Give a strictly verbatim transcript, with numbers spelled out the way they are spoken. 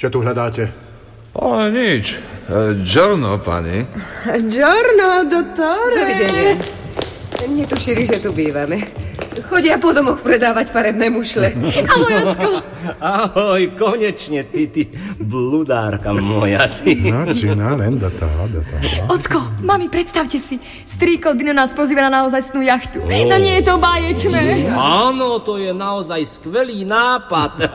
Čo tu hľadáte? O, nič. Giorno, pani. Giorno, dottore. Dovidenia. Netušili, že tu bývame. Chodia po domoch predávať farebné mušle. Ahoj, Ocko. Ahoj, konečne, ty, ty bludárka moja, ty. No, Gina, len do toho, do toho. Ocko, mami, predstavte si. Strýko Dino nás pozýva na naozajstnú jachtu. Oh. No nie je to báječné. Áno, to je naozaj skvelý nápad.